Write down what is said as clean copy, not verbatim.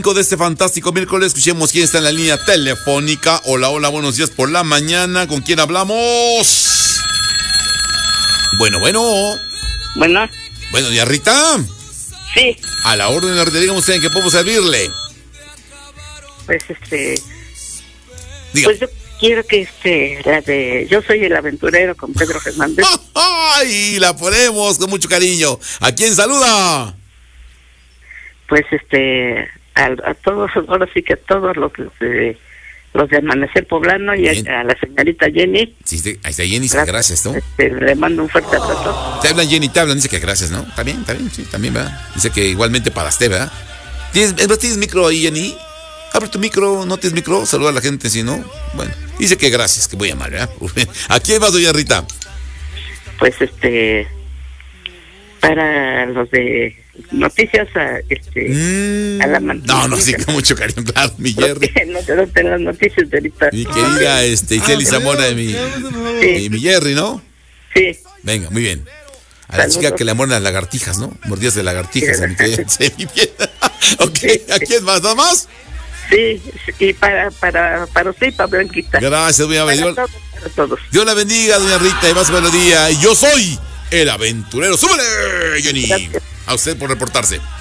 De este fantástico miércoles, escuchemos quién está en la línea telefónica. Hola, hola, buenos días por la mañana. ¿Con quién hablamos? Bueno. Bueno. Bueno, ¿doña Rita? Sí. A la orden, de dígame usted en qué podemos servirle. Pues Diga. Pues yo quiero que la de Yo soy el aventurero con Pedro Fernández. ¡Ay! La ponemos con mucho cariño. ¿A quién saluda? Pues a todos, ahora sí que a todos los de Amanecer Poblano y a la señorita Jenny. Sí, ahí está Jenny, gracias, ¿no? Le mando un fuerte abrazo. Te hablan, Jenny, dice que gracias, ¿no? Está bien, sí, también, ¿verdad? Dice que igualmente para usted, ¿verdad? ¿Tienes micro ahí, Jenny? Abre tu micro, no tienes micro, saluda a la gente, si no, bueno. Dice que gracias, que voy a llamar, ¿verdad? ¿A quién vas, doña Rita? Pues para los de noticias a la manzana. No, sí, con mucho cariño, claro, mi Jerry. No te las noticias de ahorita. Mi querida Iseli Zamora de mi Jerry, ¿no? Sí. Venga, muy bien. A la chica que le mueren las lagartijas, ¿no? Mordidas de lagartijas, a mi querida Iseli. Ok, ¿a quién más? ¿Nada más? Sí, y para usted y para Blanquita. Gracias, muy amable. Para todos. Dios la bendiga, doña Rita, y más buenos días. Y yo soy el aventurero. ¡Súbele, Jenny! Gracias. A usted por reportarse.